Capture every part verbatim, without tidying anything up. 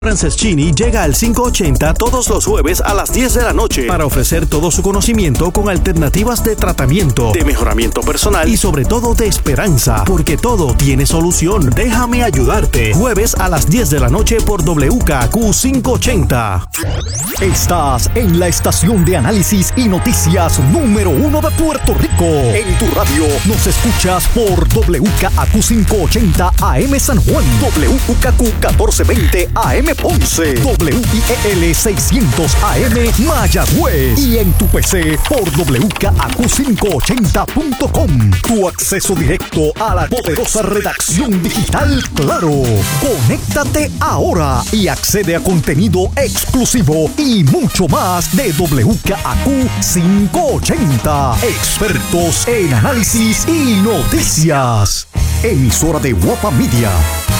Franceschini llega al quinientos ochenta todos los jueves a las diez de la noche para ofrecer todo su conocimiento con alternativas de tratamiento, de mejoramiento personal y sobre todo de esperanza, porque todo tiene solución. Déjame ayudarte. Jueves a las diez de la noche por W K Q quinientos ochenta. Estás en la estación de análisis y noticias número uno de Puerto Rico. En tu radio nos escuchas por W K Q quinientos ochenta A M San Juan, W K Q catorce veinte A M Ponce, W I E L seiscientos A M Mayagüez y en tu P C por W K Q quinientos ochenta punto com. Tu acceso directo a la poderosa redacción digital Claro. Conéctate ahora y accede a contenido exclusivo y mucho más de W K Q quinientos ochenta. Expertos en análisis y noticias. Emisora de Guapa Media.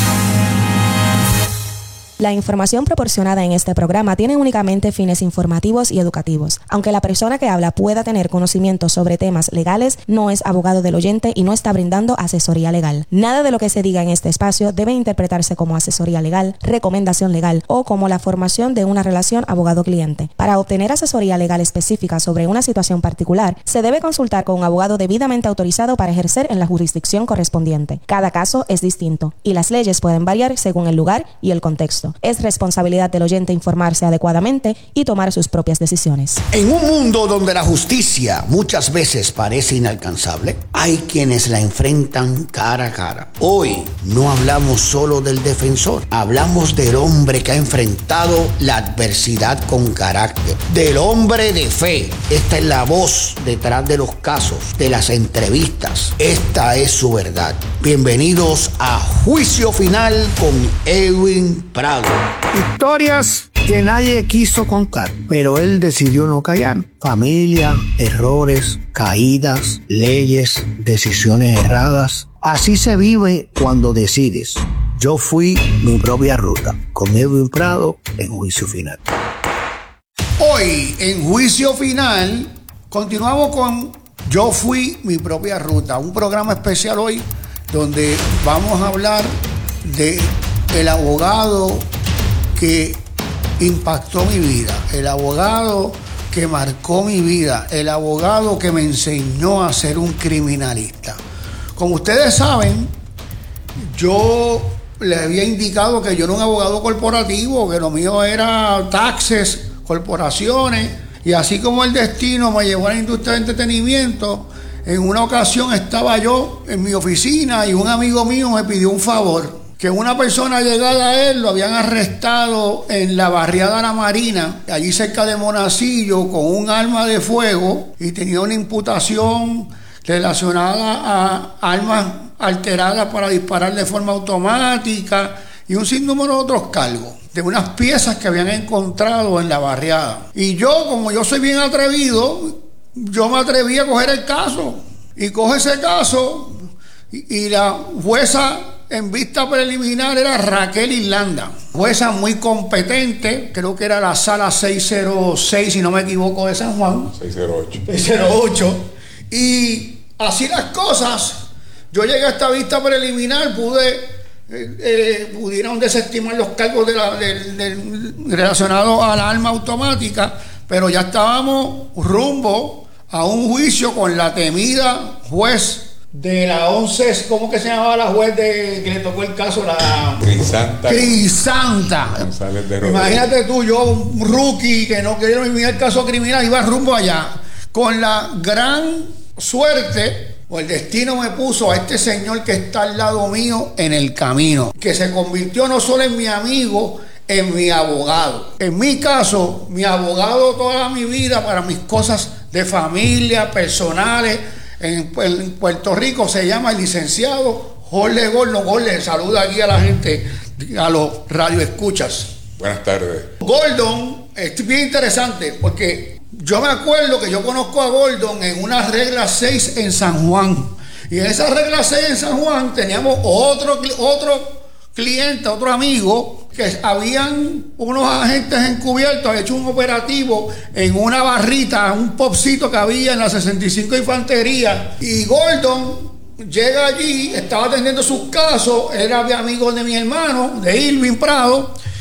La información proporcionada en este programa tiene únicamente fines informativos y educativos. Aunque la persona que habla pueda tener conocimiento sobre temas legales, no es abogado del oyente y no está brindando asesoría legal. Nada de lo que se diga en este espacio debe interpretarse como asesoría legal, recomendación legal o como la formación de una relación abogado-cliente. Para obtener asesoría legal específica sobre una situación particular, se debe consultar con un abogado debidamente autorizado para ejercer en la jurisdicción correspondiente. Cada caso es distinto y las leyes pueden variar según el lugar y el contexto. Es responsabilidad del oyente informarse adecuadamente y tomar sus propias decisiones. En un mundo donde la justicia muchas veces parece inalcanzable, hay quienes la enfrentan cara a cara. Hoy no hablamos solo del defensor, hablamos del hombre que ha enfrentado la adversidad con carácter, del hombre de fe. Esta es la voz detrás de los casos, de las entrevistas. Esta es su verdad. Bienvenidos a Juicio Final con Edwin Prado. Historias que nadie quiso contar, pero él decidió no callar. Familia, errores, caídas, leyes, decisiones erradas. Así se vive cuando decides. Yo fui mi propia ruta, con Edwin Prado en Juicio Final. Hoy en Juicio Final continuamos con Yo fui mi propia ruta, un programa especial hoy donde vamos a hablar de el abogado que impactó mi vida, el abogado que marcó mi vida, el abogado que me enseñó a ser un criminalista. Como ustedes saben, yo les había indicado que yo era un abogado corporativo, que lo mío era taxes, corporaciones, y así como el destino me llevó a la industria de entretenimiento, en una ocasión estaba yo en mi oficina y un amigo mío me pidió un favor. Que una persona llegada a él lo habían arrestado en la barriada La Marina, allí cerca de Monacillo, con un arma de fuego y tenía una imputación relacionada a armas alteradas para disparar de forma automática y un sinnúmero de otros cargos, de unas piezas que habían encontrado en la barriada. Y yo, como yo soy bien atrevido, yo me atreví a coger el caso y coge ese caso y, y la jueza en vista preliminar era Raquel Irlanda, jueza muy competente, creo que era la sala seiscientos seis, si no me equivoco, de San Juan. seiscientos ocho. seiscientos ocho. Y así las cosas, yo llegué a esta vista preliminar, pude, eh, eh, pudieron desestimar los cargos de la, de, de, relacionados a la arma automática, pero ya estábamos rumbo a un juicio con la temida juez de la once, ¿cómo que se llamaba la juez de, que le tocó el caso? La Crisanta. Crisanta. Imagínate tú, yo, un rookie que no quería vivir el caso criminal, iba rumbo allá. Con la gran suerte, o el destino me puso a este señor que está al lado mío en el camino, que se convirtió no solo en mi amigo, en mi abogado. En mi caso, mi abogado toda mi vida para mis cosas de familia, personales. En, en Puerto Rico se llama el licenciado Jorge Gordon. Jorge, saluda aquí a la gente, a los radioescuchas. Buenas tardes. Gordon es bien interesante porque yo me acuerdo que yo conozco a Gordon en una regla seis en San Juan. Y en esa regla seis en San Juan teníamos otro, otro cliente, otro amigo, que habían unos agentes encubiertos, habían hecho un operativo en una barrita, un popcito que había en la sesenta y cinco Infantería, y Gordon llega allí, estaba atendiendo sus casos, era amigo de mi hermano, de Irving Prado,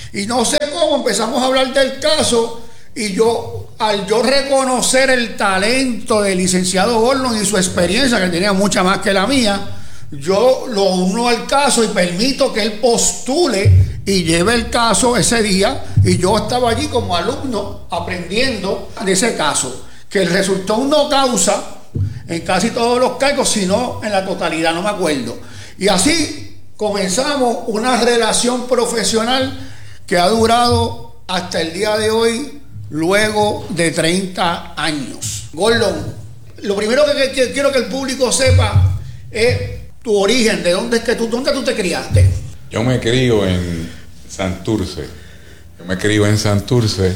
Y no sé cómo empezamos a hablar del caso y yo, al yo reconocer el talento del licenciado Gordon y su experiencia, que tenía mucha más que la mía, yo lo uno al caso y permito que él postule y lleve el caso ese día, y yo estaba allí como alumno aprendiendo de ese caso, que resultó un no causa en casi todos los cargos, sino en la totalidad, no me acuerdo. Y así comenzamos una relación profesional que ha durado hasta el día de hoy, luego de treinta años. Gordon, lo primero que, que quiero que el público sepa es tu origen, de dónde es que tú, dónde tú te criaste. Yo me crío en Santurce. Yo me crío en Santurce,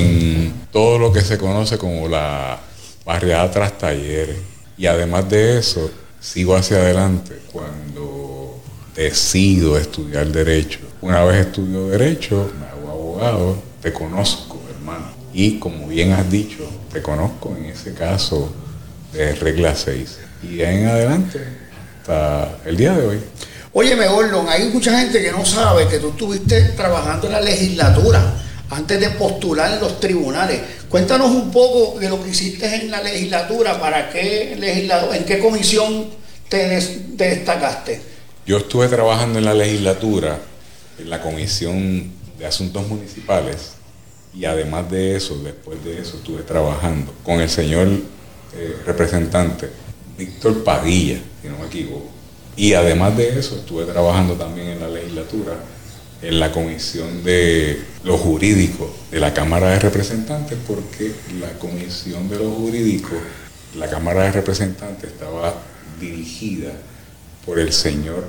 en todo lo que se conoce como la barriada Tras Talleres. Y además de eso, sigo hacia adelante cuando decido estudiar Derecho. Una vez estudio Derecho, me hago abogado, te conozco, hermano. Y como bien has dicho, te conozco en ese caso de regla seis. Y de ahí en adelante, hasta el día de hoy. Óyeme, Gordon, hay mucha gente que no sabe que tú estuviste trabajando en la legislatura antes de postular en los tribunales. Cuéntanos un poco de lo que hiciste en la legislatura, para qué legislador, en qué comisión te, des, te destacaste. Yo estuve trabajando en la legislatura, en la Comisión de Asuntos Municipales, y además de eso, después de eso, estuve trabajando con el señor eh, representante Víctor Padilla, si no me equivoco. Y además de eso, estuve trabajando también en la legislatura, en la comisión de lo jurídico de la Cámara de Representantes, porque la comisión de lo jurídico, la Cámara de Representantes, estaba dirigida por el señor,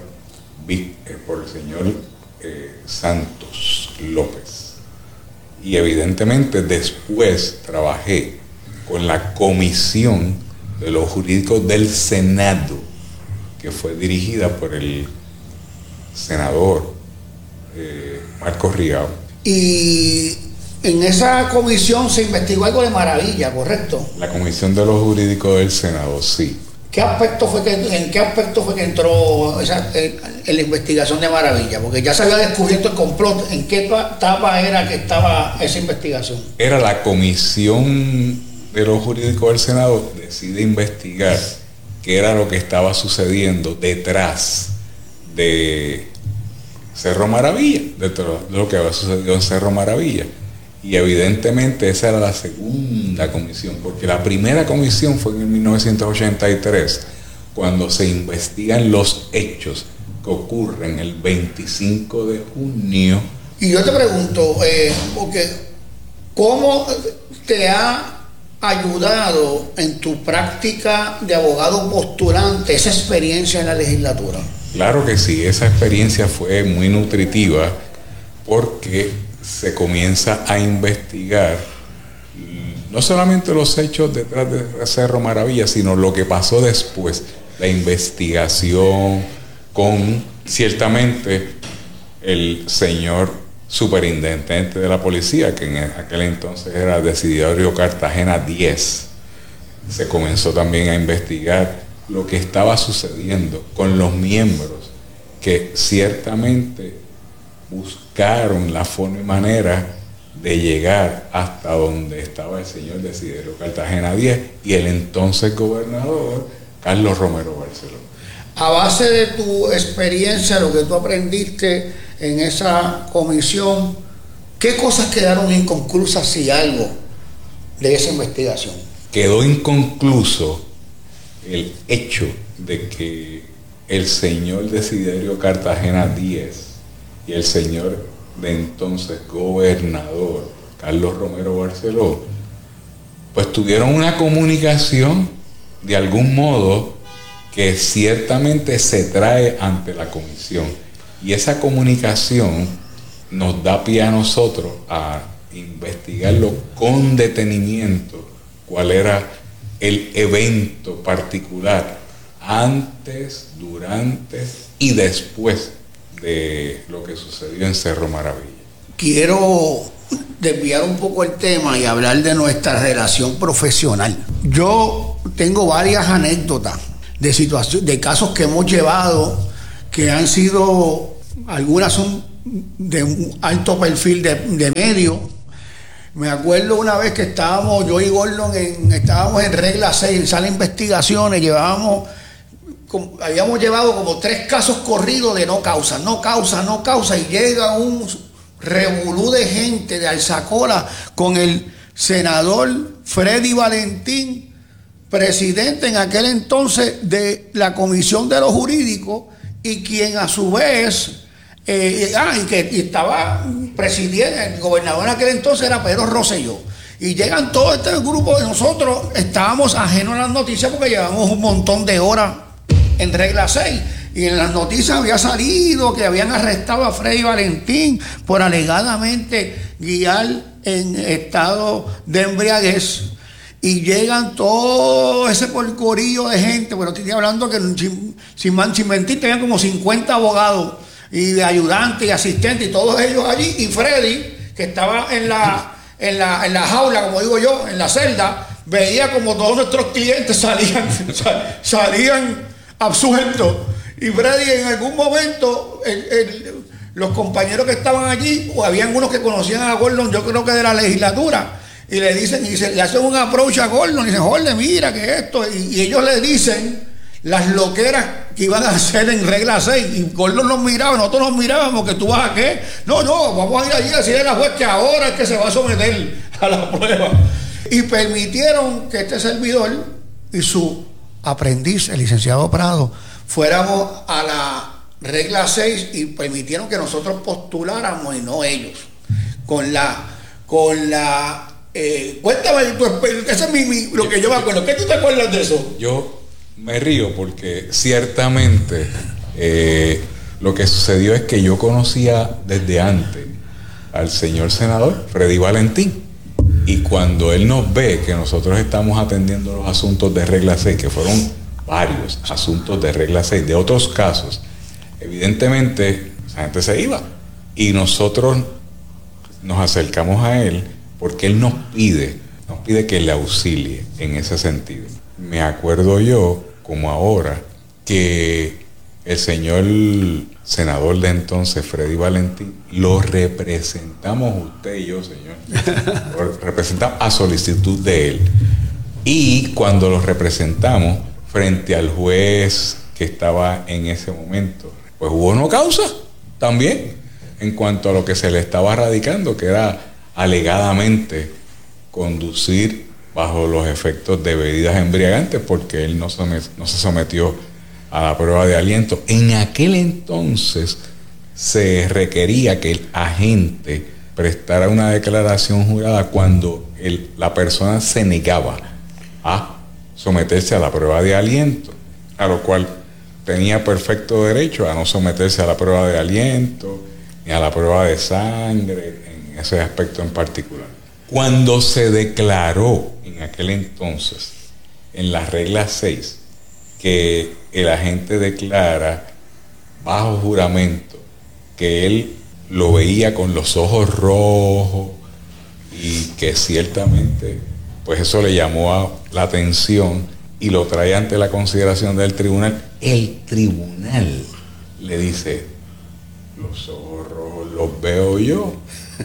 por el señor eh, Santos López. Y evidentemente después trabajé con la comisión de lo jurídico del Senado, que fue dirigida por el senador eh, Marcos Rigao. Y en esa comisión se investigó algo de Maravilla, ¿correcto? La comisión de lo jurídico del Senado, sí. ¿Qué aspecto fue que, ¿En qué aspecto fue que entró esa, en, en la investigación de Maravilla? Porque ya se había descubierto el complot. ¿En qué etapa era que estaba esa investigación? Era la comisión de lo jurídico del Senado decide investigar qué era lo que estaba sucediendo detrás de Cerro Maravilla, de lo que había sucedido en Cerro Maravilla. Y evidentemente esa era la segunda comisión, porque la primera comisión fue en mil novecientos ochenta y tres, cuando se investigan los hechos que ocurren el veinticinco de junio. Y yo te pregunto, eh, porque ¿cómo te ha ayudado en tu práctica de abogado postulante esa experiencia en la legislatura? Claro que sí, esa experiencia fue muy nutritiva, porque se comienza a investigar no solamente los hechos detrás de Cerro Maravilla, sino lo que pasó después, la investigación con ciertamente el señor superintendente de la policía, que en aquel entonces era Desiderio Cartagena diez. Se comenzó también a investigar lo que estaba sucediendo con los miembros que ciertamente buscaron la forma y manera de llegar hasta donde estaba el señor Desiderio Cartagena diez y el entonces gobernador Carlos Romero Barceló. A base de tu experiencia, lo que tú aprendiste en esa comisión, ¿qué cosas quedaron inconclusas, si algo, de esa investigación? Quedó inconcluso el hecho de que el señor Desiderio Cartagena diez y el señor de entonces gobernador Carlos Romero Barceló pues tuvieron una comunicación de algún modo que ciertamente se trae ante la comisión, y esa comunicación nos da pie a nosotros a investigarlo con detenimiento, cuál era el evento particular antes, durante y después de lo que sucedió en Cerro Maravilla. Quiero desviar un poco el tema y hablar de nuestra relación profesional. Yo tengo varias anécdotas de situaciones, de casos que hemos llevado, que han sido, algunas son de un alto perfil de, de medio. Me acuerdo una vez que estábamos, yo y Gordon, en, estábamos en regla seis, en sala de investigaciones, llevábamos, como, habíamos llevado como tres casos corridos de no causa, no causa, no causa, y llega un revolú de gente de alzacola con el senador Freddy Valentín, presidente en aquel entonces de la Comisión de los Jurídicos, y quien a su vez... Eh, ah, y que y estaba presidiendo, el gobernador en aquel entonces era Pedro Rosselló. Y llegan todo este grupo de nosotros, estábamos ajenos a las noticias porque llevamos un montón de horas en regla seis. Y en las noticias había salido que habían arrestado a Freddy Valentín por alegadamente guiar en estado de embriaguez. Y llegan todo ese porcorillo de gente. Bueno, estoy hablando que sin, sin, sin mentir, tenían como cincuenta abogados y de ayudantes y asistentes, y todos ellos allí, y Freddy, que estaba en la, en la, en la jaula, como digo yo, en la celda, veía como todos nuestros clientes salían, sal, salían absueltos. Y Freddy, en algún momento, el, el, los compañeros que estaban allí, o habían unos que conocían a Gordon, yo creo que de la legislatura, y le dicen, y se, le hacen un approach a Gordon, y dicen, Jorge, mira que esto, y, y ellos le dicen las loqueras que iban a hacer en regla seis, y Gordon nos miraba, nosotros nos mirábamos, que tú vas a qué, no, no, vamos a ir allí a decirle a la juez que ahora es que se va a someter a la prueba. Y permitieron que este servidor y su aprendiz, el licenciado Prado, fuéramos a la regla seis, y permitieron que nosotros postuláramos y no ellos, con la con la eh, cuéntame tu, ese es mi, mi, lo que yo me acuerdo. ¿Qué tú te acuerdas de eso? Yo me río porque ciertamente eh, lo que sucedió es que yo conocía desde antes al señor senador Freddy Valentín, y cuando él nos ve que nosotros estamos atendiendo los asuntos de regla seis, que fueron varios asuntos de regla seis de otros casos, evidentemente esa gente se iba, y nosotros nos acercamos a él porque él nos pide nos pide que le auxilie en ese sentido. Me acuerdo yo, como ahora, que el señor senador de entonces, Freddy Valentín, lo representamos usted y yo, señor, lo representamos a solicitud de él. Y cuando lo representamos frente al juez que estaba en ese momento, pues hubo no causa también en cuanto a lo que se le estaba radicando, que era alegadamente conducir bajo los efectos de bebidas embriagantes, porque él no, somet, no se sometió a la prueba de aliento. En aquel entonces se requería que el agente prestara una declaración jurada cuando el, la persona se negaba a someterse a la prueba de aliento, a lo cual tenía perfecto derecho a no someterse a la prueba de aliento ni a la prueba de sangre, en ese aspecto en particular. Cuando se declaró en aquel entonces, en la regla seis, que el agente declara bajo juramento que él lo veía con los ojos rojos y que ciertamente pues eso le llamó a la atención y lo trae ante la consideración del tribunal, el tribunal le dice: los ojos rojos los veo yo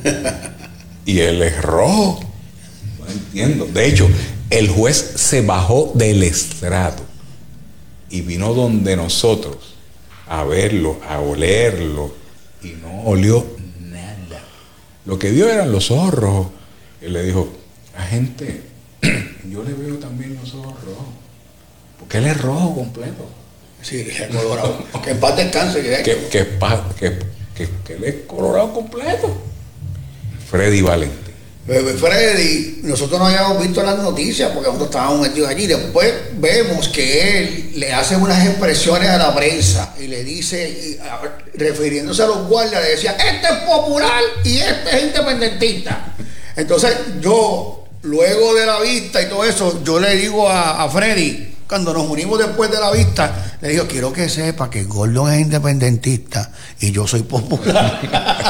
y él es rojo. No entiendo. De hecho, el juez se bajó del estrado y vino donde nosotros a verlo, a olerlo, y no olió nada. Lo que vio eran los ojos rojos. Él le dijo: agente, yo le veo también los ojos rojos, porque él es rojo completo. Sí, es colorado. Que en paz descanse. Que, que, que, que, que, que él es colorado completo. Freddy Valentín. Freddy, nosotros no habíamos visto las noticias porque nosotros estábamos metidos allí. Después vemos que él le hace unas expresiones a la prensa y le dice, refiriéndose a los guardias, le decía: este es popular y este es independentista. Entonces yo, luego de la vista y todo eso, yo le digo a, a Freddy, cuando nos unimos después de la vista, le digo: quiero que sepa que Gordon es independentista y yo soy popular.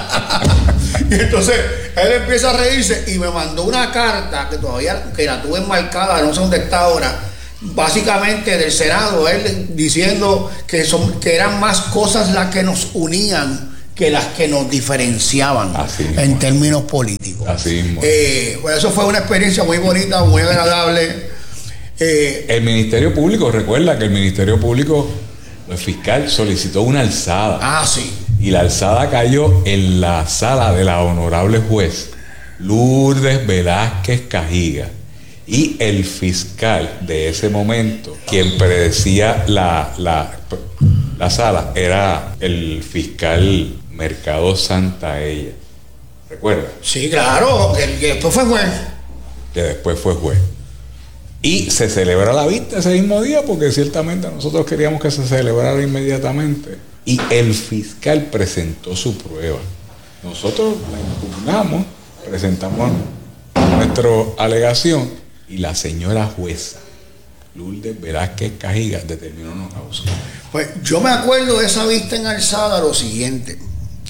Y entonces él empieza a reírse y me mandó una carta que todavía, que la tuve enmarcada, no sé dónde está ahora, básicamente del Senado, él diciendo que, son, que eran más cosas las que nos unían que las que nos diferenciaban en términos políticos. Así mismo. Eh, pues eso fue una experiencia muy bonita, muy agradable. Eh, el Ministerio Público, recuerda que el Ministerio Público, el fiscal solicitó una alzada. Ah, sí. Y la alzada cayó en la sala de la honorable juez Lourdes Velázquez Cajiga. Y el fiscal de ese momento, quien predecía la, la, la sala, era el fiscal Mercado Santaella. ¿Recuerda? Sí, claro, que, que después fue juez. Que después fue juez. Y se celebra la vista ese mismo día, porque ciertamente nosotros queríamos que se celebrara inmediatamente. Y el fiscal presentó su prueba. Nosotros la impugnamos, presentamos nuestra alegación, y la señora jueza Lourdes Velázquez Cajiga determinó no causa. Pues yo me acuerdo de esa vista en alzada lo siguiente,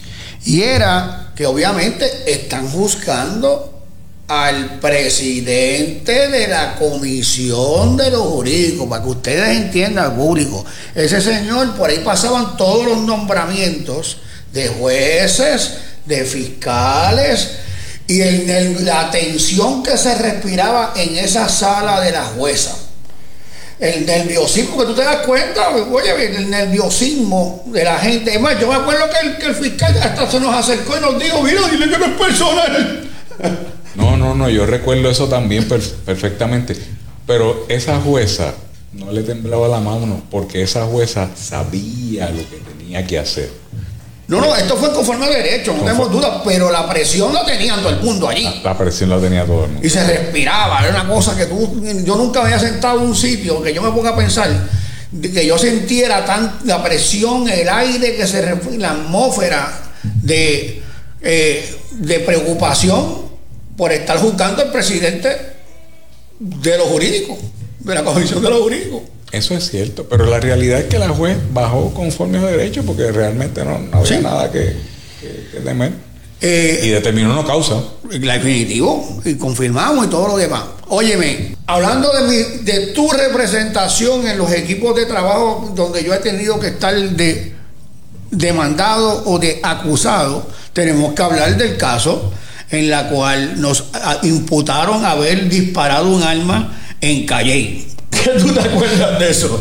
y era que obviamente están juzgando al presidente de la Comisión de los Jurídicos, para que ustedes entiendan, al público. Ese señor, por ahí pasaban todos los nombramientos de jueces, de fiscales, y el, el, la tensión que se respiraba en esa sala de la jueza, el nerviosismo, que tú te das cuenta, oye, el nerviosismo de la gente. Es más, yo me acuerdo que el, que el fiscal hasta se nos acercó y nos dijo: mira, dile que no es personal. No, no, no, yo recuerdo eso también per- perfectamente. Pero esa jueza no le temblaba la mano, porque esa jueza sabía lo que tenía que hacer. No, no, esto fue conforme al derecho, no tenemos duda, pero la presión la tenían todo el mundo allí. La, la presión la tenía todo el mundo. Y se respiraba, era una cosa que tú, yo nunca me había sentado en un sitio que yo me ponga a pensar, que yo sintiera tan, la presión, el aire que se respira, la atmósfera de, eh, de preocupación por estar juzgando al presidente de los jurídicos, de la Comisión de los Jurídicos. Eso es cierto, pero la realidad es que la juez bajó conforme a derecho, porque realmente no, no había sí. nada que, que, que temer. Eh, y determinó no causa. Definitivo, y confirmamos y todo lo demás. Óyeme, hablando de, mi, de tu representación en los equipos de trabajo donde yo he tenido que estar de demandado o de acusado, tenemos que hablar del caso en la cual nos imputaron haber disparado un arma en Calley. ¿Qué tú te acuerdas de eso?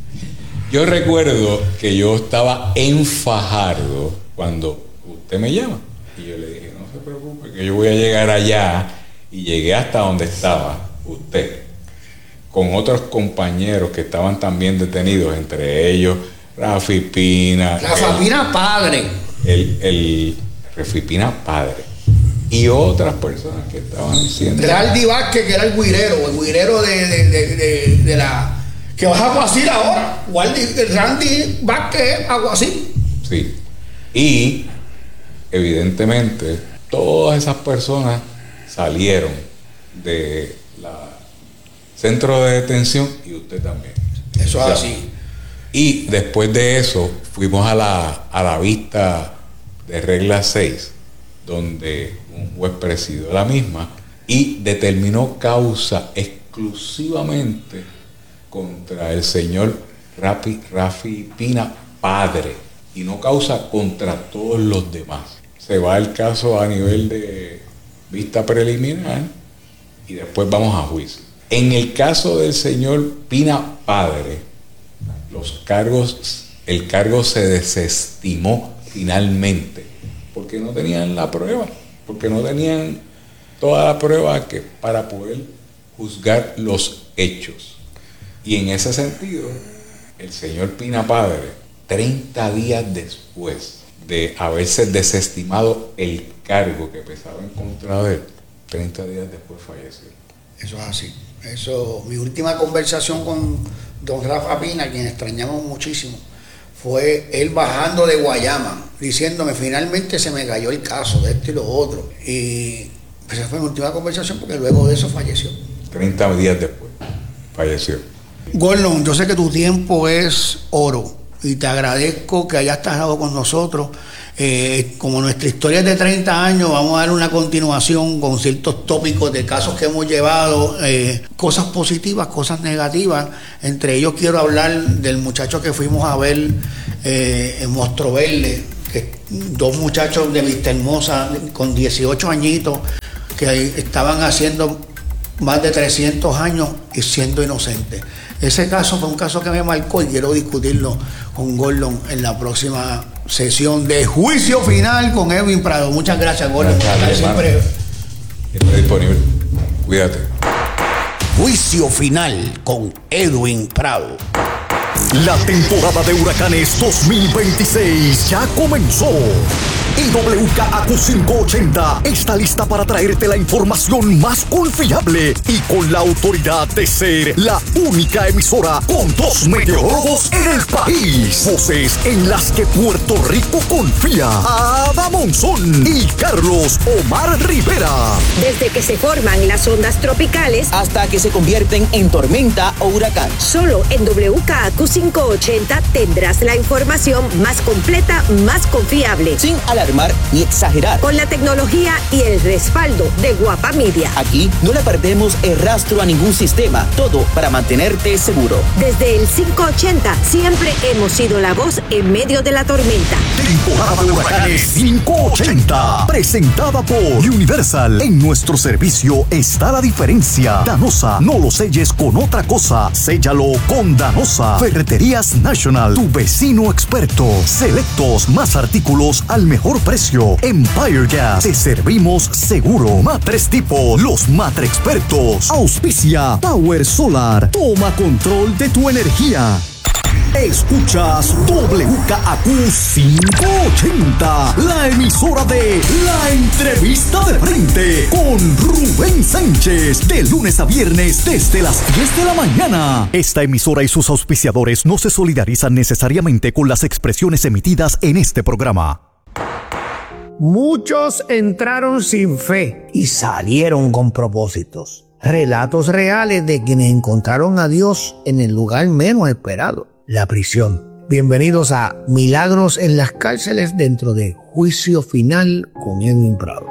Yo recuerdo que yo estaba en Fajardo cuando usted me llama, y yo le dije: no se preocupe, que yo voy a llegar allá. Y llegué hasta donde estaba usted, con otros compañeros que estaban también detenidos, entre ellos Rafi Pina. Rafi Pina padre. El, el Rafi Pina padre. Y otras personas que estaban siendo. Raldi Vázquez, que era el guirero, el guirero de, de, de, de, de la. que vas a Aguacil ahora. Randy Vázquez, Aguacil. Sí. Y, evidentemente, todas esas personas salieron de la centro de detención, y usted también. Eso es o sea, así. Y después de eso, fuimos a la, a la vista de regla seis, donde un juez presidió la misma y determinó causa exclusivamente contra el señor Rafi, Rafi Pina padre, y no causa contra todos los demás. Se va el caso a nivel de vista preliminar y después vamos a juicio. En el caso del señor Pina padre, los cargos, el cargo se desestimó finalmente, porque no tenían la prueba, porque no tenían toda la prueba que para poder juzgar los hechos. Y en ese sentido, el señor Pina padre, treinta días después de haberse desestimado el cargo que pesaba en contra de él, treinta días después falleció. Eso es así. Eso, mi última conversación con don Rafa Pina, a quien extrañamos muchísimo, fue él bajando de Guayama, diciéndome: finalmente se me cayó el caso de esto y lo otro. Y pues esa fue mi última conversación, porque luego de eso falleció. treinta días después falleció. Gordon, yo sé que tu tiempo es oro y te agradezco que hayas estado con nosotros. Eh, como nuestra historia es de treinta años, vamos a dar una continuación con ciertos tópicos de casos que hemos llevado, eh, cosas positivas, cosas negativas. Entre ellos quiero hablar del muchacho que fuimos a ver eh, en Monstruo Verde, que dos muchachos de Vista Hermosa con dieciocho añitos que estaban haciendo más de trescientos años y siendo inocentes. Ese caso fue un caso que me marcó y quiero discutirlo con Gordon en la próxima sesión de Juicio Final con Edwin Prado. Muchas gracias, Gordon. Gracias, siempre estoy disponible. Cuídate. Juicio Final con Edwin Prado. La temporada de huracanes dos mil veintiséis ya comenzó. Y W K A Q quinientos ochenta está lista para traerte la información más confiable y con la autoridad de ser la única emisora con dos meteorólogos en el país. Voces en las que Puerto Rico confía. Ada Monzón y Carlos Omar Rivera. Desde que se forman las ondas tropicales hasta que se convierten en tormenta o huracán. Solo en W K A Q quinientos ochenta tendrás la información más completa, más confiable. Sin alarmar ni exagerar. Con la tecnología y el respaldo de Guapa Media. Aquí no le perdemos el rastro a ningún sistema. Todo para mantenerte seguro. Desde el quinientos ochenta siempre hemos sido la voz en medio de la tormenta. Temporada de huracanes quinientos ochenta. Presentada por Universal. En nuestro servicio está la diferencia. Danosa, no lo selles con otra cosa. Séllalo con Danosa. Ferreterías National, tu vecino experto. Selectos, más artículos al mejor precio. Empire Gas, te servimos seguro. Matres Tipo, los Matre expertos. Auspicia Power Solar. Toma control de tu energía. Escuchas W K A Q quinientos ochenta, la emisora de La Entrevista de Frente con Rubén Sánchez, de lunes a viernes desde las diez de la mañana. Esta emisora y sus auspiciadores no se solidarizan necesariamente con las expresiones emitidas en este programa. Muchos entraron sin fe y salieron con propósitos. Relatos reales de quienes encontraron a Dios en el lugar menos esperado, la prisión. Bienvenidos a Milagros en las Cárceles dentro de Juicio Final con Edwin Prado.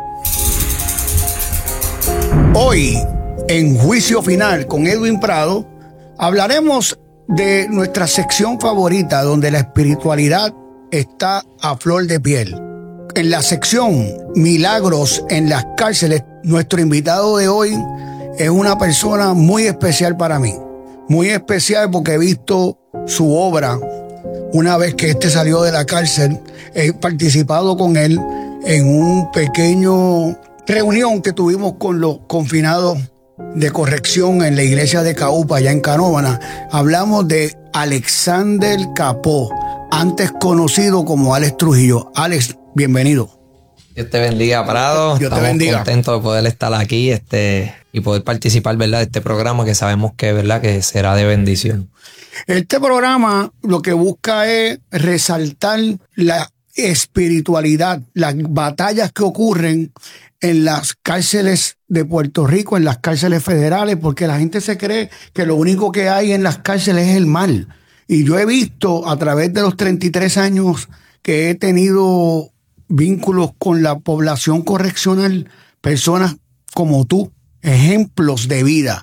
Hoy, en Juicio Final con Edwin Prado, hablaremos de nuestra sección favorita donde la espiritualidad está a flor de piel. En la sección Milagros en las Cárceles, nuestro invitado de hoy es una persona muy especial para mí. Muy especial porque he visto su obra una vez que este salió de la cárcel. He participado con él en un pequeño reunión que tuvimos con los confinados de corrección en la iglesia de Caupa, allá en Canóvana. Hablamos de Alexander Capó, antes conocido como Alex Trujillo. Alex, bienvenido. Dios te bendiga, Prado. Dios te Estamos bendiga. contentos de poder estar aquí este, y poder participar, ¿verdad?, de este programa que sabemos que, ¿verdad?, que será de bendición. Este programa lo que busca es resaltar la espiritualidad, las batallas que ocurren en las cárceles de Puerto Rico, en las cárceles federales, porque la gente se cree que lo único que hay en las cárceles es el mal. Y yo he visto a través de los treinta y tres años que he tenido vínculos con la población correccional, personas como tú, ejemplos de vida.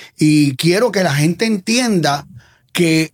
Y quiero que la gente entienda que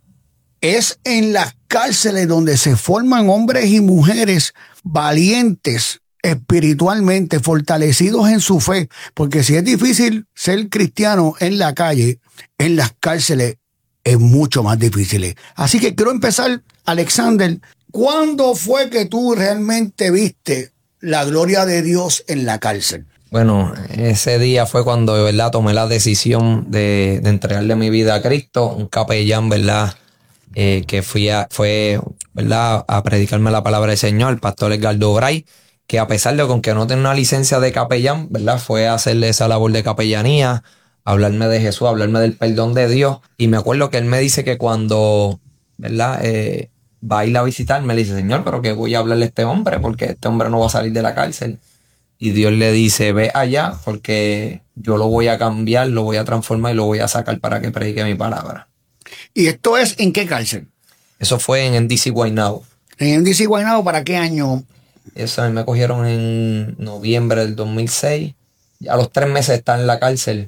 es en las cárceles donde se forman hombres y mujeres valientes espiritualmente, fortalecidos en su fe, porque si es difícil ser cristiano en la calle, en las cárceles es mucho más difícil. Así que quiero empezar, Alexander, ¿cuándo fue que tú realmente viste la gloria de Dios en la cárcel? Bueno, ese día fue cuando, ¿verdad?, tomé la decisión de, de entregarle mi vida a Cristo. Un capellán, ¿verdad?, eh, que fui a, fue, ¿verdad?, a predicarme la palabra del Señor, el pastor Edgardo Bray, que a pesar de que no tenía una licencia de capellán, ¿verdad?, fue a hacerle esa labor de capellanía, hablarme de Jesús, hablarme del perdón de Dios. Y me acuerdo que él me dice que cuando, ¿verdad?, eh, va a ir a visitarme, me dice, Señor, pero que voy a hablarle a este hombre, porque este hombre no va a salir de la cárcel. Y Dios le dice, ve allá, porque yo lo voy a cambiar, lo voy a transformar y lo voy a sacar para que predique mi palabra. ¿Y esto es en qué cárcel? Eso fue en M D C Guaynabo. ¿En M D C Guaynabo para qué año? Eso a mí me cogieron en noviembre del dos mil seis. A los tres meses de estar en la cárcel,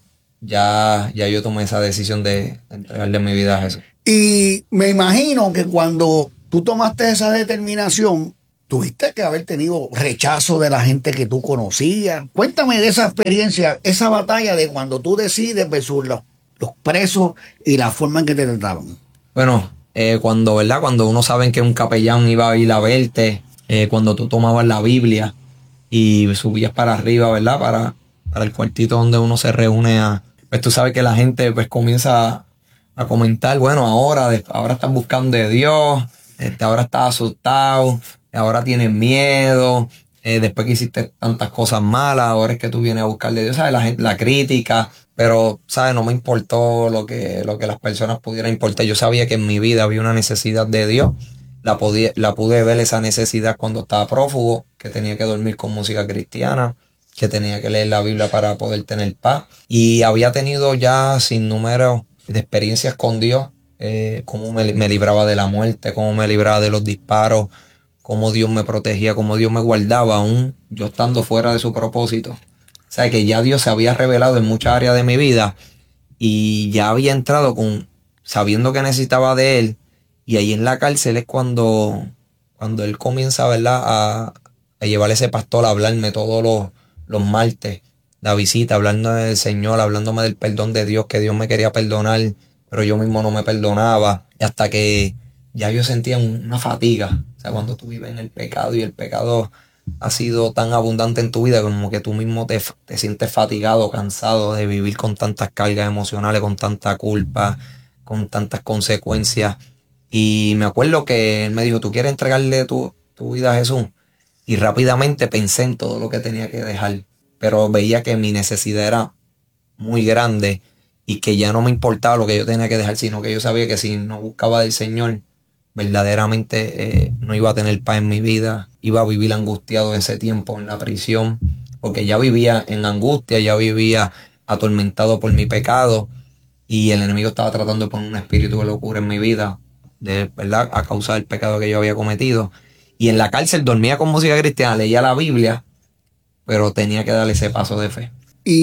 ya, ya yo tomé esa decisión de entregarle mi vida a Jesús. Y me imagino que cuando tú tomaste esa determinación, tuviste que haber tenido rechazo de la gente que tú conocías. Cuéntame de esa experiencia, esa batalla de cuando tú decides versus los, los presos y la forma en que te trataban. Bueno, eh, cuando, ¿verdad? Cuando uno sabe que un capellán iba a ir a verte, eh, cuando tú tomabas la Biblia y subías para arriba, ¿verdad? Para, para el cuartito donde uno se reúne, a, pues tú sabes que la gente pues comienza a, a comentar, bueno, ahora, ahora estás buscando de Dios, este, ahora estás asustado, ahora tienes miedo, eh, después que hiciste tantas cosas malas, ahora es que tú vienes a buscar de Dios, ¿sabes? La, gente, la crítica, pero, ¿sabes? No me importó lo que, lo que las personas pudieran importar. Yo sabía que en mi vida había una necesidad de Dios. La, podía, la pude ver esa necesidad cuando estaba prófugo, que tenía que dormir con música cristiana, que tenía que leer la Biblia para poder tener paz. Y había tenido ya sin número de experiencias con Dios, eh, cómo me, me libraba de la muerte, cómo me libraba de los disparos, cómo Dios me protegía, cómo Dios me guardaba, aún yo estando fuera de su propósito. O sea, que ya Dios se había revelado en muchas áreas de mi vida y ya había entrado con sabiendo que necesitaba de Él. Y ahí en la cárcel es cuando, cuando Él comienza, ¿verdad?, a, a llevar a ese pastor a hablarme todos los, los martes, la visita, hablando del Señor, hablándome del perdón de Dios, que Dios me quería perdonar, pero yo mismo no me perdonaba. Y hasta que ya yo sentía una fatiga. O sea, cuando tú vives en el pecado y el pecado ha sido tan abundante en tu vida como que tú mismo te, te sientes fatigado, cansado de vivir con tantas cargas emocionales, con tanta culpa, con tantas consecuencias. Y me acuerdo que él me dijo, ¿tú quieres entregarle tu, tu vida a Jesús? Y rápidamente pensé en todo lo que tenía que dejar. Pero veía que mi necesidad era muy grande y que ya no me importaba lo que yo tenía que dejar, sino que yo sabía que si no buscaba del Señor, verdaderamente eh, no iba a tener paz en mi vida. Iba a vivir angustiado ese tiempo en la prisión, porque ya vivía en angustia, ya vivía atormentado por mi pecado y el enemigo estaba tratando de poner un espíritu de locura en mi vida, de verdad, a causa del pecado que yo había cometido. Y en la cárcel dormía con música cristiana, leía la Biblia, pero tenía que darle ese paso de fe.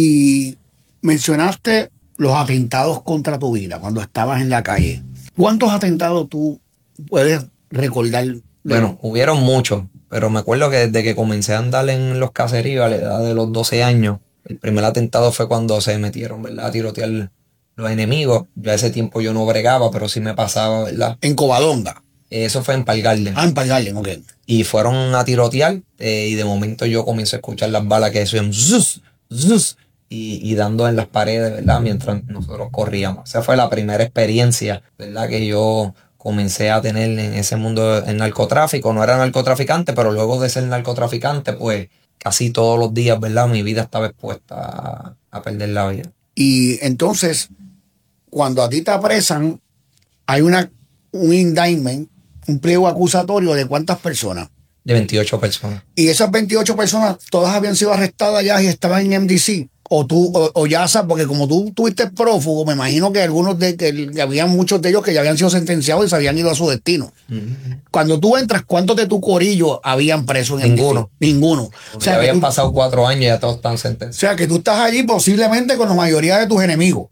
Y mencionaste los atentados contra tu vida cuando estabas en la calle. ¿Cuántos atentados tú puedes recordar? Bueno, hubieron muchos, pero me acuerdo que desde que comencé a andar en los caseríos a la edad de los doce años, el primer atentado fue cuando se metieron, ¿verdad?, a tirotear los enemigos. Yo a ese tiempo yo no bregaba, pero sí me pasaba, ¿verdad? ¿En Covadonga? Eso fue en Park Garden. Ah, en Park Garden, ok. Y fueron a tirotear eh, y de momento yo comienzo a escuchar las balas que decían zus, zus, y, y dando en las paredes, ¿verdad?, mientras nosotros corríamos. Esa fue la primera experiencia, ¿verdad?, que yo comencé a tener en ese mundo del narcotráfico. No era narcotraficante, pero luego de ser narcotraficante, pues casi todos los días, ¿verdad?, mi vida estaba expuesta a, a perder la vida. Y entonces, cuando a ti te apresan, hay una un indictment, un pliego acusatorio de ¿cuántas personas? De veintiocho personas. Y esas veintiocho personas, todas habían sido arrestadas ya y estaban en M D C. O tú, o, o ya sabes, porque como tú tuviste prófugo, me imagino que algunos de que, que habían muchos de ellos que ya habían sido sentenciados y se habían ido a su destino. Uh-huh. Cuando tú entras, ¿cuántos de tu corillo habían preso en Ninguno. M D C? Ninguno. O sea, habían tú, pasado cuatro años y ya todos están sentenciados. O sea, que tú estás allí posiblemente con la mayoría de tus enemigos.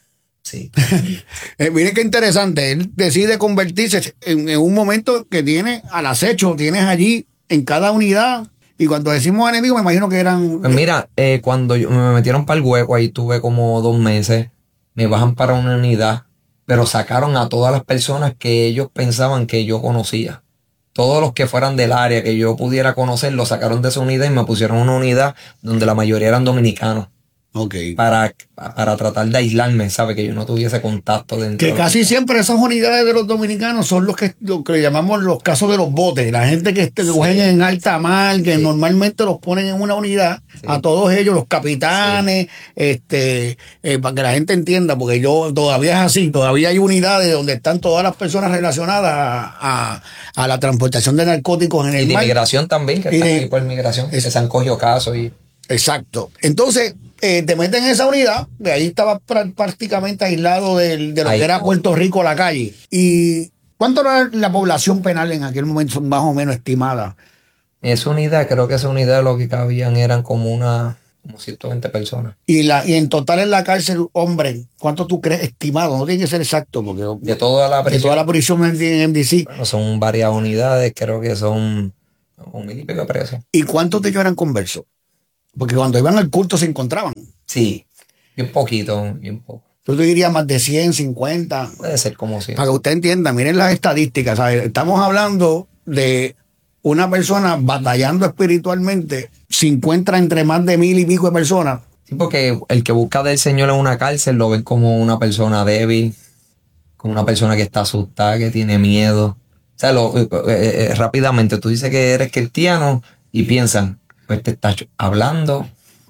Sí. eh, miren qué interesante. Él decide convertirse en, en un momento que tiene al acecho, tienes allí en cada unidad. Y cuando decimos enemigos, me imagino que eran... Pues mira, eh, cuando yo, me metieron para el hueco, ahí tuve como dos meses, me bajan para una unidad, pero sacaron a todas las personas que ellos pensaban que yo conocía. Todos los que fueran del área que yo pudiera conocer, los sacaron de esa unidad y me pusieron en una unidad donde la mayoría eran dominicanos. Okay. Para, para tratar de aislarme, ¿sabe? Que yo no tuviese contacto dentro. Que casi siempre esas unidades de los dominicanos son los que, lo que llamamos los casos de los botes. La gente que, este, que sí. cogen en alta mar, que sí. normalmente los ponen en una unidad, sí. a todos ellos, los capitanes, sí. este, eh, para que la gente entienda, porque yo todavía es así, todavía hay unidades donde están todas las personas relacionadas a, a, a la transportación de narcóticos en el mar. Y de migración también, que están ahí por migración, es, que se han cogido casos y... Exacto. Entonces, eh, te meten en esa unidad, de ahí estaba pr- prácticamente aislado del, de lo ahí. que era Puerto Rico, la calle. ¿Y cuánto era la población penal en aquel momento, más o menos estimada? Esa unidad, creo que esa unidad lo que cabían eran como una, como ciento veinte personas. Y la y en total en la cárcel, hombre, ¿cuánto tú crees estimado? No tiene que ser exacto, porque de toda la prisión, de toda la prisión en M D C. Bueno, son varias unidades, creo que son un mil y pico presos. ¿Y cuántos de ellos eran conversos? Porque cuando iban al culto se encontraban. Sí, bien poquito, bien poco. Yo te diría más de cien, cincuenta. Puede ser como si. Para que usted entienda, miren las estadísticas, ¿sabes? Estamos hablando de una persona batallando espiritualmente, se encuentra entre más de mil y pico de personas. Sí, porque el que busca del Señor en una cárcel lo ven como una persona débil, como una persona que está asustada, que tiene miedo. O sea, lo, eh, eh, rápidamente tú dices que eres cristiano y piensan, pues este está hablando,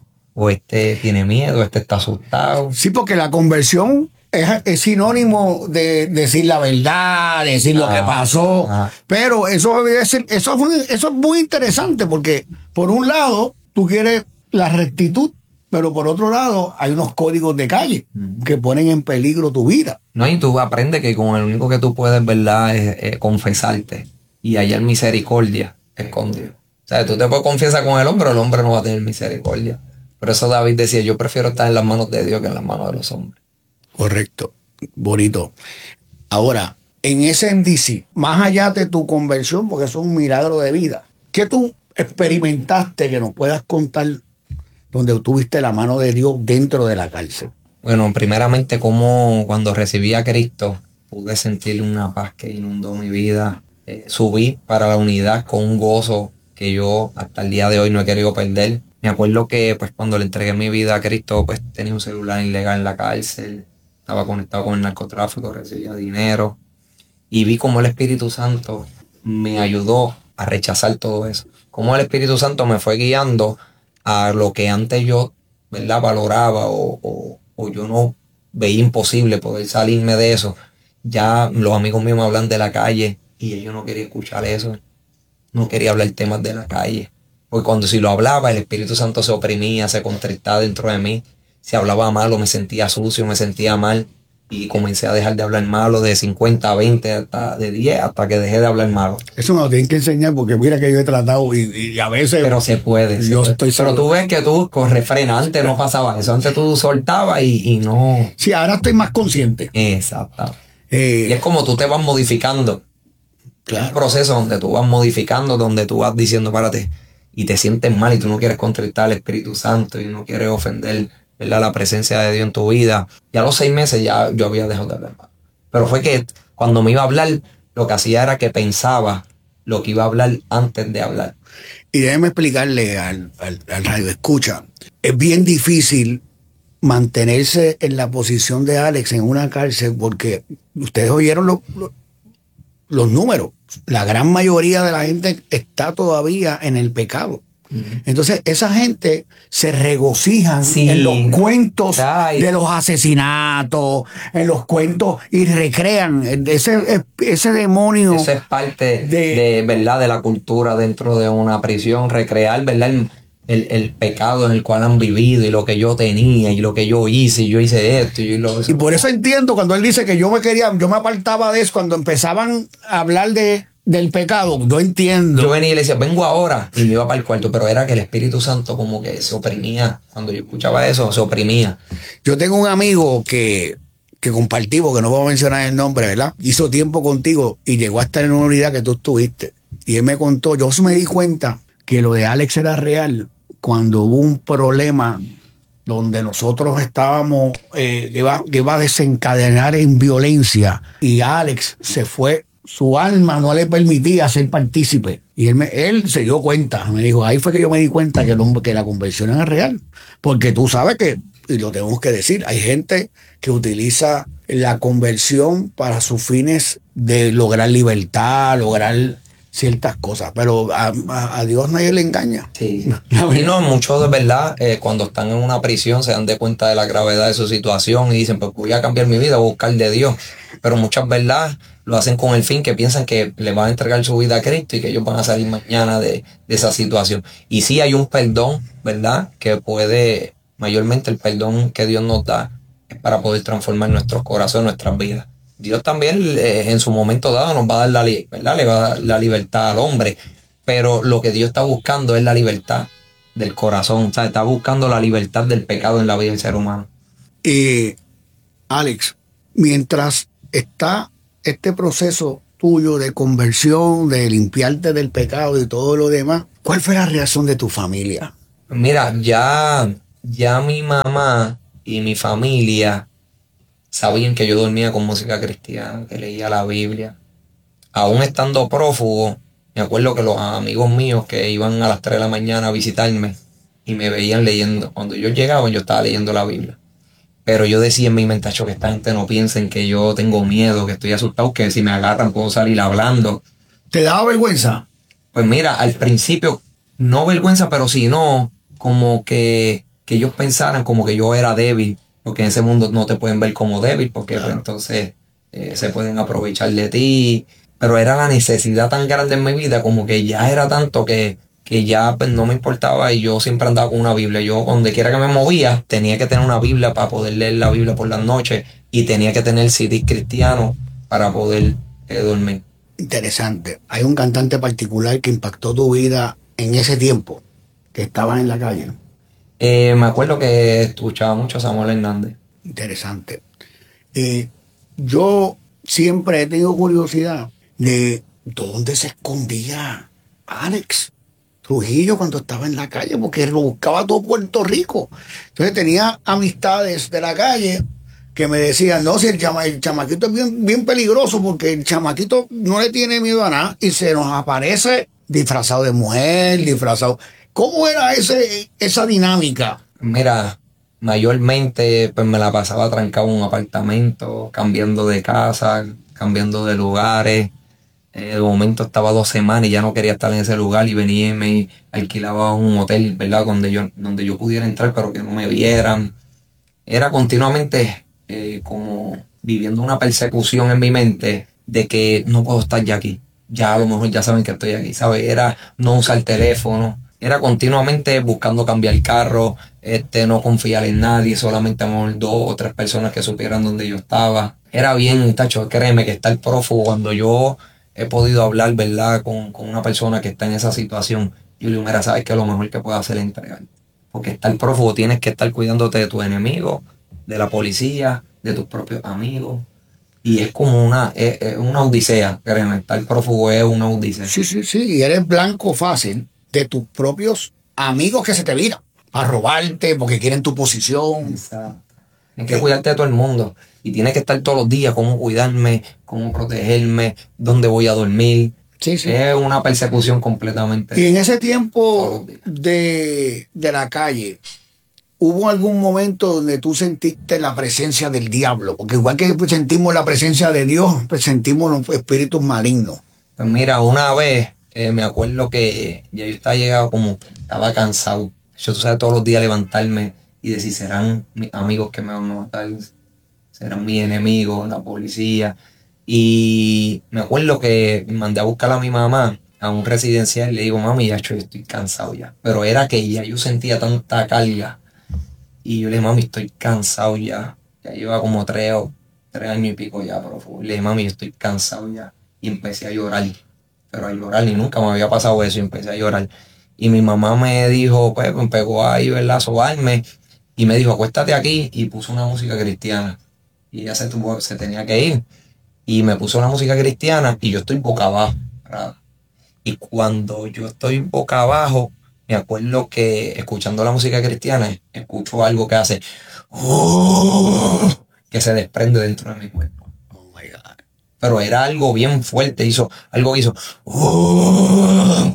o este tiene miedo, este está asustado. Sí, porque la conversión es, es sinónimo de, de decir la verdad, de decir ah, lo que pasó. Ah. Pero eso es, eso, es muy, eso es muy interesante porque, por un lado, tú quieres la rectitud, pero por otro lado, hay unos códigos de calle mm. que ponen en peligro tu vida. No, y tú aprendes que con el único que tú puedes, ¿verdad?, es, es confesarte y hallar misericordia es con Dios. O sea, tú te puedes confiesar con el hombre, el hombre no va a tener misericordia. Por eso David decía, yo prefiero estar en las manos de Dios que en las manos de los hombres. Correcto, bonito. Ahora, en ese N D C, más allá de tu conversión, porque eso es un milagro de vida, ¿qué tú experimentaste que nos puedas contar donde tuviste la mano de Dios dentro de la cárcel? Bueno, primeramente, como cuando recibí a Cristo, pude sentir una paz que inundó mi vida. Eh, subí para la unidad con un gozo que yo hasta el día de hoy no he querido perder. Me acuerdo que pues cuando le entregué mi vida a Cristo, pues tenía un celular ilegal en la cárcel, estaba conectado con el narcotráfico, recibía dinero y vi cómo el Espíritu Santo me ayudó a rechazar todo eso. Cómo el Espíritu Santo me fue guiando a lo que antes yo, ¿verdad?, valoraba o, o, o yo no veía imposible poder salirme de eso. Ya los amigos míos me hablan de la calle y yo no quería escuchar eso. No quería hablar temas de la calle. Porque cuando si lo hablaba, el Espíritu Santo se oprimía, se contristaba dentro de mí. Si hablaba malo, me sentía sucio, me sentía mal. Y comencé a dejar de hablar malo de cincuenta a veinte, hasta de diez, hasta que dejé de hablar malo. Eso me lo tienen que enseñar porque mira que yo he tratado y, y a veces... Pero se puede. Yo se estoy puede. Pero tú ves que tú con refrena, antes no pasaba eso. Antes tú soltabas y, y no... Sí, ahora estoy más consciente. Exacto. Eh, y es como tú te vas modificando. Claro. Es un proceso donde tú vas modificando, donde tú vas diciendo, párate, y te sientes mal y tú no quieres contristar al Espíritu Santo y no quieres ofender, ¿verdad?, la presencia de Dios en tu vida. Ya a los seis meses ya yo había dejado de hablar mal. Pero fue que cuando me iba a hablar, lo que hacía era que pensaba lo que iba a hablar antes de hablar. Y déjeme explicarle al, al, al radio escucha, es bien difícil mantenerse en la posición de Alex en una cárcel porque ustedes oyeron lo, lo, los números. La gran mayoría de la gente está todavía en el pecado. Uh-huh. Entonces, esa gente se regocijan sí. en los cuentos Ay. de los asesinatos, en los cuentos y recrean ese, ese demonio. Eso es parte de, de, ¿verdad?, de la cultura dentro de una prisión, recrear, ¿verdad?, el, el, el pecado en el cual han vivido y lo que yo tenía y lo que yo hice y yo hice esto y lo eso. Y por eso entiendo cuando él dice que yo me quería, yo me apartaba de eso cuando empezaban a hablar de del pecado, yo entiendo. Yo venía y le decía, vengo ahora, y me iba para el cuarto, pero era que el Espíritu Santo como que se oprimía. Cuando yo escuchaba eso, se oprimía. Yo tengo un amigo que, que compartimos, que no voy a mencionar el nombre, ¿verdad? Hizo tiempo contigo y llegó a estar en una unidad que tú estuviste. Y él me contó, yo me di cuenta que lo de Alex era real cuando hubo un problema donde nosotros estábamos, eh, que, iba, que iba a desencadenar en violencia, y Alex se fue. Su alma no le permitía ser partícipe. Y él, me, él se dio cuenta. Me dijo, ahí fue que yo me di cuenta que, el, que la conversión era real. Porque tú sabes que, y lo tenemos que decir, hay gente que utiliza la conversión para sus fines de lograr libertad, lograr ciertas cosas. Pero a, a, a Dios nadie le engaña. Sí. Y no, muchos de verdad, eh, cuando están en una prisión se dan de cuenta de la gravedad de su situación y dicen, pues voy a cambiar mi vida, voy a buscar de Dios. Pero muchas verdad lo hacen con el fin que piensan que le van a entregar su vida a Cristo y que ellos van a salir mañana de, de esa situación. Y sí hay un perdón, ¿verdad?, que puede, mayormente el perdón que Dios nos da es para poder transformar nuestros corazones, nuestras vidas. Dios también eh, en su momento dado nos va a dar la, ¿verdad?, le va a dar la libertad al hombre, pero lo que Dios está buscando es la libertad del corazón, o sea, está buscando la libertad del pecado en la vida del ser humano. Y Alex, mientras está este proceso tuyo de conversión, de limpiarte del pecado y todo lo demás, ¿cuál fue la reacción de tu familia? Mira, ya, ya mi mamá y mi familia sabían que yo dormía con música cristiana, que leía la Biblia. Aún estando prófugo, me acuerdo que los amigos míos que iban a las tres de la mañana a visitarme y me veían leyendo. Cuando yo llegaba, yo estaba leyendo la Biblia. Pero yo decía en mi mente, "Acho, que esta gente no piensen que yo tengo miedo, que estoy asustado, que si me agarran puedo salir hablando". ¿Te daba vergüenza? Pues mira, al principio, no vergüenza, pero si no, como que, que ellos pensaran como que yo era débil, porque en ese mundo no te pueden ver como débil, porque claro, pues, entonces eh, se pueden aprovechar de ti. Pero era la necesidad tan grande en mi vida, como que ya era tanto que, que ya pues, no me importaba, y yo siempre andaba con una Biblia. Yo, donde quiera que me movía, tenía que tener una Biblia para poder leer la Biblia por las noches, y tenía que tener C D cristiano para poder eh, dormir. Interesante. Hay un cantante particular que impactó tu vida en ese tiempo, que estabas en la calle. Eh, me acuerdo que escuchaba mucho a Samuel Hernández. Interesante. Eh, yo siempre he tenido curiosidad de dónde se escondía Alex Trujillo cuando estaba en la calle, porque lo buscaba todo Puerto Rico. Entonces tenía amistades de la calle que me decían, no, si el, chama, el chamaquito es bien, bien peligroso, porque el chamaquito no le tiene miedo a nada y se nos aparece disfrazado de mujer, disfrazado. ¿Cómo era ese, esa dinámica? Mira, mayormente pues me la pasaba trancado en un apartamento, cambiando de casa, cambiando de lugares. Eh, de momento estaba dos semanas y ya no quería estar en ese lugar, y venía y me alquilaba un hotel, ¿verdad? Donde yo, donde yo pudiera entrar, pero que no me vieran. Era continuamente eh, como viviendo una persecución en mi mente de que no puedo estar ya aquí. Ya a lo mejor ya saben que estoy aquí, ¿sabes? Era no usar teléfono. Era continuamente buscando cambiar el carro, este, no confiar en nadie, solamente a lo mejor dos o tres personas que supieran dónde yo estaba. Era bien, tacho, créeme que estar prófugo, cuando yo he podido hablar, ¿verdad?, con, con una persona que está en esa situación, yo le digo, mira, sabes que lo mejor que puedo hacer es entregar. Porque estar prófugo tienes que estar cuidándote de tus enemigos, de la policía, de tus propios amigos. Y es como una, es, es una odisea, créeme, estar prófugo es una odisea. Sí, sí, sí, y eres blanco fácil de tus propios amigos que se te viran para robarte porque quieren tu posición. Exacto. Tienes que cuidarte de todo el mundo y tienes que estar todos los días cómo cuidarme, cómo protegerme, dónde voy a dormir. Sí, sí. Es una persecución completamente. Y en ese tiempo de, de la calle, ¿hubo algún momento donde tú sentiste la presencia del diablo? Porque igual que sentimos la presencia de Dios, pues sentimos los espíritus malignos. Pues mira, una vez Eh, me acuerdo que ya yo estaba llegado como, estaba cansado. Yo, tú sabes, todos los días levantarme y decir, serán mis amigos que me van a matar, serán mis enemigos, la policía. Y me acuerdo que mandé a buscar a mi mamá a un residencial y le digo, mami, ya yo estoy cansado ya. Pero era que ya yo sentía tanta carga. Y yo le dije, mami, estoy cansado ya. Ya lleva como tres, tres años y pico ya, por favor. Le dije, mami, yo estoy cansado ya. Y empecé a llorar. Pero a llorar, ni nunca me había pasado eso, y empecé a llorar. Y mi mamá me dijo, pues, me pegó ahí, ¿verdad?, a sobarme, y me dijo, acuéstate aquí, y puso una música cristiana. Y ella se, tuvo, se tenía que ir. Y me puso una música cristiana, y yo estoy boca abajo, ¿verdad? Y cuando yo estoy boca abajo, me acuerdo que, escuchando la música cristiana, escucho algo que hace, ¡oh!, que se desprende dentro de mi cuerpo. Pero era algo bien fuerte, hizo algo que hizo. ¡Oh!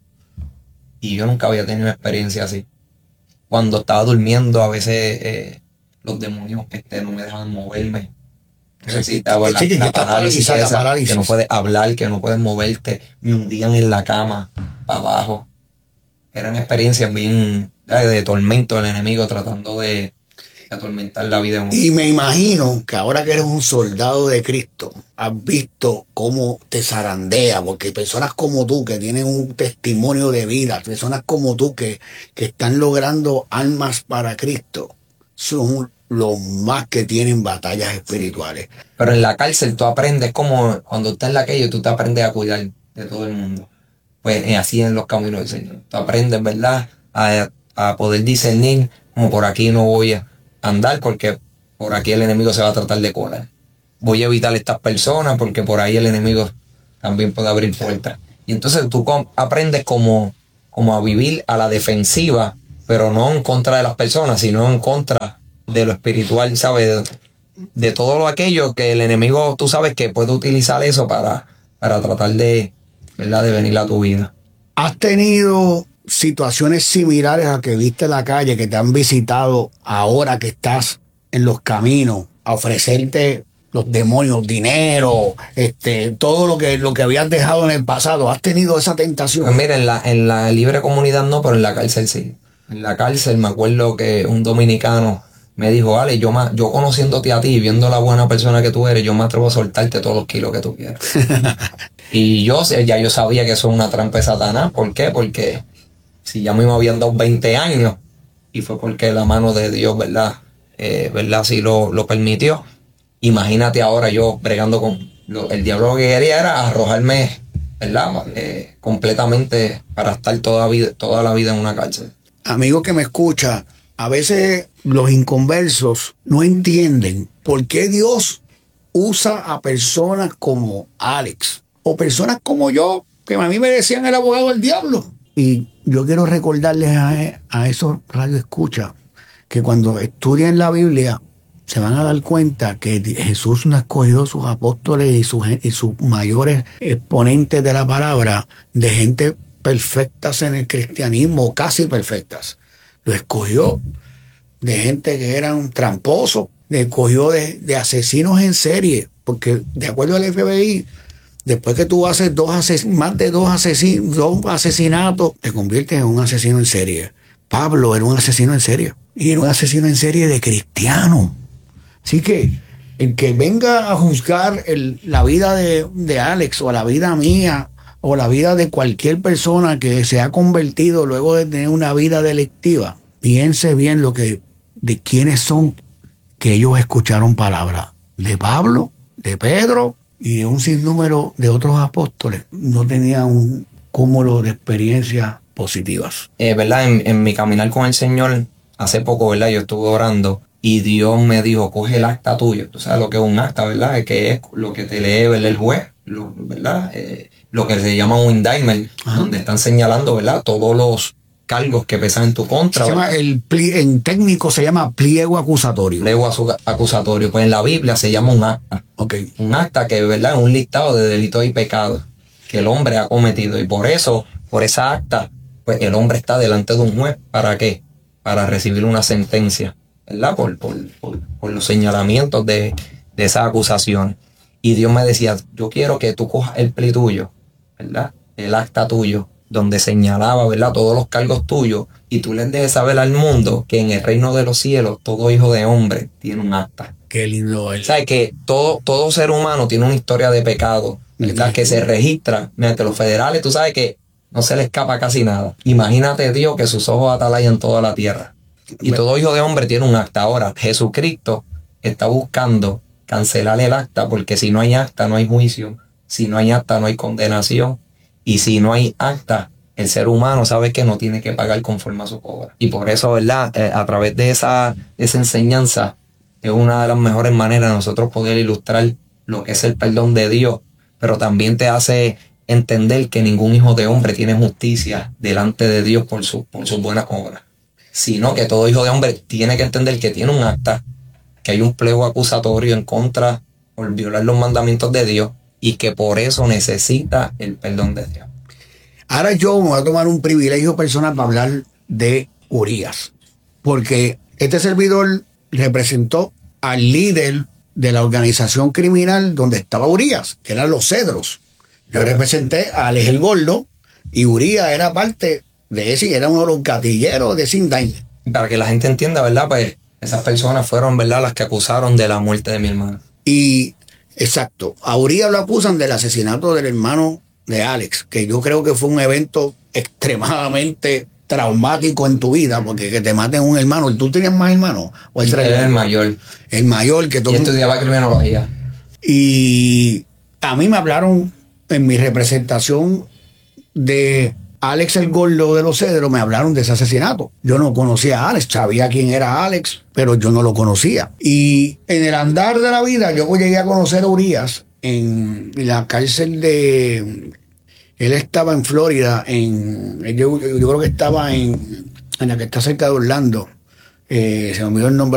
Y yo nunca había tenido una experiencia así. Cuando estaba durmiendo, a veces eh, los demonios este, no me dejaban moverme. Necesitaba la, la parálisis esa, que no puedes hablar, que no puedes moverte. Me hundían en la cama, para abajo. Eran experiencias bien de, de tormento del enemigo, tratando de atormentar la vida de uno. Y me imagino que ahora que eres un soldado de Cristo, has visto cómo te zarandea, porque personas como tú que tienen un testimonio de vida, personas como tú que, que están logrando almas para Cristo, son los más que tienen batallas espirituales. Pero en la cárcel tú aprendes, como cuando estás en la calle, tú te aprendes a cuidar de todo el mundo. Pues así en los caminos del Señor. Tú aprendes, ¿verdad?, a, a poder discernir, como por aquí no voy a andar porque por aquí el enemigo se va a tratar de colar. Voy a evitar estas personas porque por ahí el enemigo también puede abrir puertas. Y entonces tú aprendes como, como a vivir a la defensiva, pero no en contra de las personas, sino en contra de lo espiritual, ¿sabes? De, de todo lo aquello que el enemigo, tú sabes que puede utilizar eso para, para tratar de, ¿verdad?, de venir a tu vida. ¿Has tenido situaciones similares a que viste en la calle, que te han visitado ahora que estás en los caminos a ofrecerte los demonios, dinero, este, todo lo que, lo que habías dejado en el pasado? ¿Has tenido esa tentación? Pues mira, en la, en la libre comunidad no, pero en la cárcel sí. En la cárcel me acuerdo que un dominicano me dijo, Ale, yo, ma, yo conociéndote a ti, viendo la buena persona que tú eres, yo me atrevo a soltarte todos los kilos que tú quieras. Y yo ya yo sabía que eso es una trampa de Satanás. ¿Por qué? Porque si ya me habían dado veinte años, y fue porque la mano de Dios, ¿verdad? Eh, ¿verdad? Sí lo, lo permitió. Imagínate ahora yo bregando con... Lo, el diablo lo que quería era arrojarme, ¿verdad? Eh, completamente para estar toda, vida, toda la vida en una cárcel. Amigo que me escucha, a veces los inconversos no entienden por qué Dios usa a personas como Alex o personas como yo, que a mí me decían el abogado del diablo. Y yo quiero recordarles a, a esos radioescuchas que cuando estudian la Biblia se van a dar cuenta que Jesús no escogió sus apóstoles y sus, y sus mayores exponentes de la palabra de gente perfectas en el cristianismo, casi perfectas. Lo escogió de gente que eran tramposos, lo escogió de, de asesinos en serie, porque de acuerdo al F B I, después que tú haces dos ases, más de dos, asesin, dos asesinatos, te conviertes en un asesino en serie. Pablo era un asesino en serie, y era un asesino en serie de cristiano. Así que el que venga a juzgar el, la vida de, de Alex o la vida mía o la vida de cualquier persona que se ha convertido luego de tener una vida delictiva, piense bien lo que, de quiénes son que ellos escucharon palabras. De Pablo, de Pedro y de un sinnúmero de otros apóstoles. No tenían un cúmulo de experiencias positivas. Eh, ¿verdad? En, en mi caminar con el Señor, hace poco, ¿verdad? Yo estuve orando y Dios me dijo, coge el acta tuyo. Tú sabes lo que es un acta, ¿verdad? Que es lo que te lee, ¿verdad?, el juez, lo, ¿verdad? Eh, lo que se llama un indictment, ajá, donde están señalando, ¿verdad?, todos los cargos que pesan en tu contra. Se llama el pli, en técnico se llama pliego acusatorio. Pliego acusatorio. Pues en la Biblia se llama un acta. Okay. Un acta que, ¿verdad?, es un listado de delitos y pecados que el hombre ha cometido. Y por eso, por esa acta, pues el hombre está delante de un juez. ¿Para qué? Para recibir una sentencia, ¿verdad? Por, por, por, por los señalamientos de, de esa acusación. Y Dios me decía, yo quiero que tú cojas el pli tuyo, ¿verdad?, el acta tuyo, donde señalaba, ¿verdad?, todos los cargos tuyos, y tú les dejes saber al mundo que en el reino de los cielos todo hijo de hombre tiene un acta. Qué lindo es. ¿Sabes? Que todo, todo ser humano tiene una historia de pecado, ¿verdad?, que se registra mediante los federales. Tú sabes que no se le escapa casi nada. Imagínate, Dios, que sus ojos atalayan toda la tierra. Y todo hijo de hombre tiene un acta. Ahora, Jesucristo está buscando cancelar el acta, porque si no hay acta no hay juicio, si no hay acta no hay condenación, y si no hay acta, el ser humano sabe que no tiene que pagar conforme a su obra. Y por eso, ¿verdad?, eh, a través de esa, esa enseñanza es una de las mejores maneras de nosotros poder ilustrar lo que es el perdón de Dios, pero también te hace entender que ningún hijo de hombre tiene justicia delante de Dios por, su, por sus buenas obras, sino que todo hijo de hombre tiene que entender que tiene un acta, que hay un pliego acusatorio en contra por violar los mandamientos de Dios, y que por eso necesita el perdón de Dios. Ahora yo me voy a tomar un privilegio personal para hablar de Urias, porque este servidor representó al líder de la organización criminal donde estaba Urias, que eran los Cedros. Yo representé a Alex el Gordo, y Urias era parte de ese, era uno de los gatilleros de Sindain. Para que la gente entienda, ¿verdad?, pues esas personas fueron, ¿verdad?, las que acusaron de la muerte de mi hermano. Y, exacto, a Urias lo acusan del asesinato del hermano de Alex, que yo creo que fue un evento extremadamente traumático en tu vida, porque que te maten un hermano. ¿Tú tenías más hermanos? ¿O él era el mayor? El mayor que todo. Y estudiaba criminología. Y a mí me hablaron en mi representación de Alex el Gordo de los Cedros, me hablaron de ese asesinato. Yo no conocía a Alex, sabía quién era Alex, pero yo no lo conocía. Y en el andar de la vida yo llegué a conocer a Urias, en la cárcel de... Él estaba en Florida, en yo, yo creo que estaba en, en la que está cerca de Orlando. Eh, se me olvidó el nombre